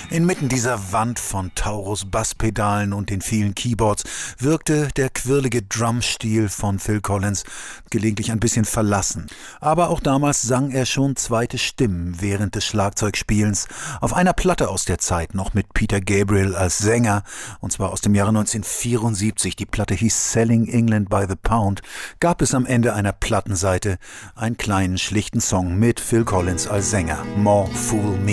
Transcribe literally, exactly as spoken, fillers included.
Inmitten dieser Wand von Taurus-Basspedalen und den vielen Keyboards wirkte der quirlige Drumstil von Phil Collins gelegentlich ein bisschen verlassen. Aber auch damals sang er schon zweite Stimmen während des Schlagzeugspielens auf einer Platte aus der Zeit, noch mit Peter Gabriel als Sänger, und zwar aus dem Jahre neunzehnhundertvierundsiebzig. Die Platte hieß Selling England by the Pound. Gab es am Ende einer Plattenseite einen kleinen, schlichten Song mit Phil Collins als Sänger, More Fool Me.